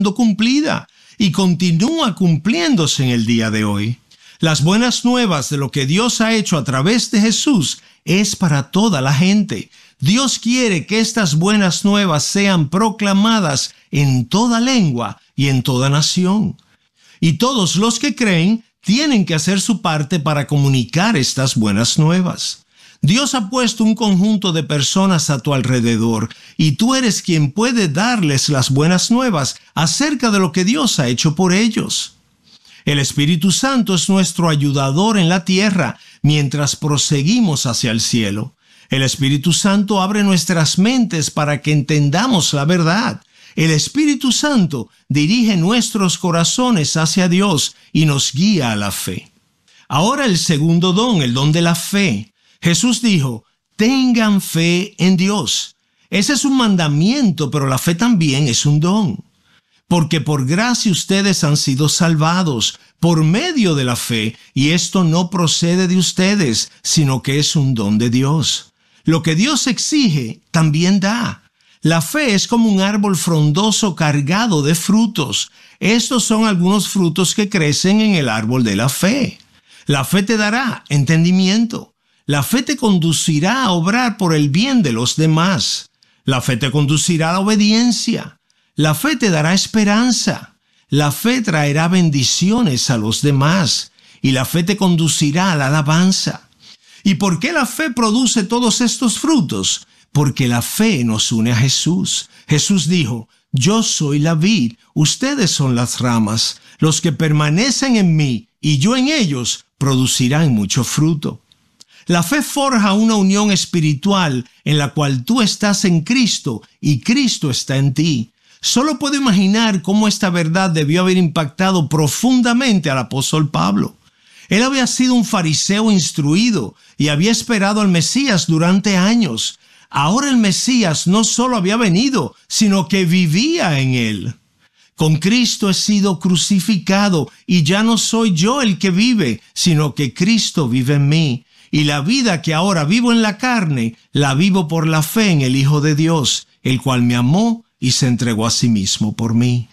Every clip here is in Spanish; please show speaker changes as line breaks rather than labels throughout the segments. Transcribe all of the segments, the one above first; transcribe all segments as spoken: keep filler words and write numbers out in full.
cumplida y continúa cumpliéndose en el día de hoy. Las buenas nuevas de lo que Dios ha hecho a través de Jesús es para toda la gente. Dios quiere que estas buenas nuevas sean proclamadas en toda lengua y en toda nación. Y todos los que creen tienen que hacer su parte para comunicar estas buenas nuevas. Dios ha puesto un conjunto de personas a tu alrededor y tú eres quien puede darles las buenas nuevas acerca de lo que Dios ha hecho por ellos. El Espíritu Santo es nuestro ayudador en la tierra mientras proseguimos hacia el cielo. El Espíritu Santo abre nuestras mentes para que entendamos la verdad. El Espíritu Santo dirige nuestros corazones hacia Dios y nos guía a la fe. Ahora el segundo don, el don de la fe. Jesús dijo, tengan fe en Dios. Ese es un mandamiento, pero la fe también es un don. Porque por gracia ustedes han sido salvados por medio de la fe, y esto no procede de ustedes, sino que es un don de Dios. Lo que Dios exige, también da. La fe es como un árbol frondoso cargado de frutos. Estos son algunos frutos que crecen en el árbol de la fe. La fe te dará entendimiento. La fe te conducirá a obrar por el bien de los demás. La fe te conducirá a la obediencia. La fe te dará esperanza. La fe traerá bendiciones a los demás. Y la fe te conducirá a la alabanza. ¿Y por qué la fe produce todos estos frutos? Porque la fe nos une a Jesús. Jesús dijo, yo soy la vid, ustedes son las ramas. Los que permanecen en mí y yo en ellos producirán mucho fruto. La fe forja una unión espiritual en la cual tú estás en Cristo y Cristo está en ti. Solo puedo imaginar cómo esta verdad debió haber impactado profundamente al apóstol Pablo. Él había sido un fariseo instruido y había esperado al Mesías durante años. Ahora el Mesías no solo había venido, sino que vivía en él. Con Cristo he sido crucificado y ya no soy yo el que vive, sino que Cristo vive en mí. Y la vida que ahora vivo en la carne, la vivo por la fe en el Hijo de Dios, el cual me amó y se entregó a sí mismo por mí.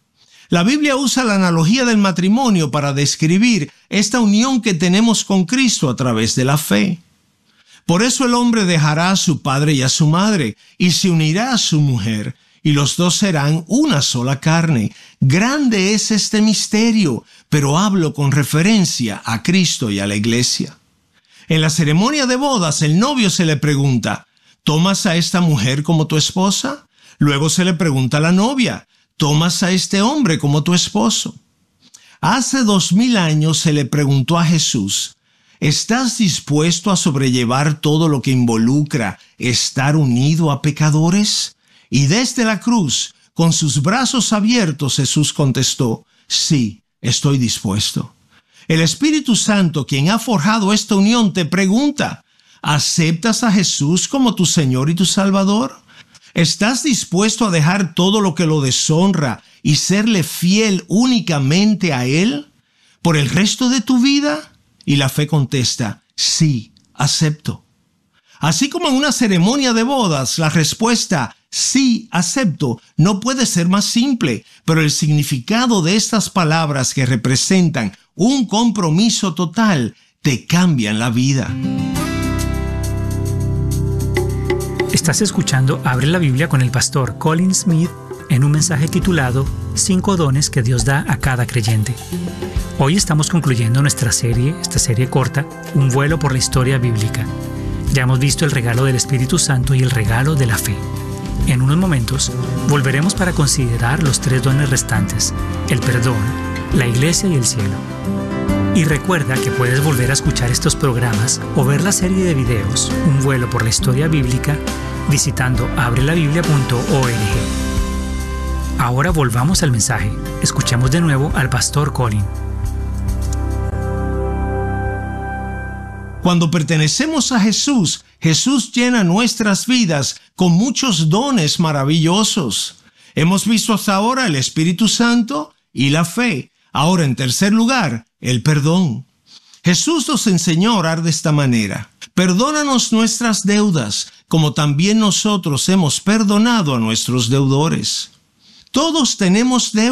La Biblia usa la analogía del matrimonio para describir esta unión que tenemos con Cristo a través de la fe. Por eso el hombre dejará a su padre y a su madre, y se unirá a su mujer, y los dos serán una sola carne. Grande es este misterio, pero hablo con referencia a Cristo y a la iglesia. En la ceremonia de bodas, el novio se le pregunta, ¿tomas a esta mujer como tu esposa? Luego se le pregunta a la novia, ¿tomas a este hombre como tu esposo? Hace dos mil años se le preguntó a Jesús, ¿estás dispuesto a sobrellevar todo lo que involucra estar unido a pecadores? Y desde la cruz, con sus brazos abiertos, Jesús contestó, sí, estoy dispuesto. El Espíritu Santo, quien ha forjado esta unión, te pregunta, ¿aceptas a Jesús como tu Señor y tu Salvador? ¿Estás dispuesto a dejar todo lo que lo deshonra y serle fiel únicamente a Él por el resto de tu vida? Y la fe contesta, sí, acepto. Así como en una ceremonia de bodas, la respuesta, sí, acepto, no puede ser más simple, pero el significado de estas palabras que representan un compromiso total te cambian la vida.
Estás escuchando Abre la Biblia con el pastor Colin Smith en un mensaje titulado Cinco dones que Dios da a cada creyente. Hoy estamos concluyendo nuestra serie, esta serie corta, Un vuelo por la historia bíblica. Ya hemos visto el regalo del Espíritu Santo y el regalo de la fe. En unos momentos volveremos para considerar los tres dones restantes, el perdón, la iglesia y el cielo. Y recuerda que puedes volver a escuchar estos programas o ver la serie de videos Un vuelo por la historia bíblica visitando abre la biblia punto org. Ahora volvamos al mensaje. Escuchemos de nuevo al pastor Colin.
Cuando pertenecemos a Jesús, Jesús llena nuestras vidas con muchos dones maravillosos. Hemos visto hasta ahora el Espíritu Santo y la fe. Ahora, en tercer lugar, el perdón. Jesús nos enseñó a orar de esta manera. Perdónanos nuestras deudas, como también nosotros hemos perdonado a nuestros deudores. Todos tenemos deudas.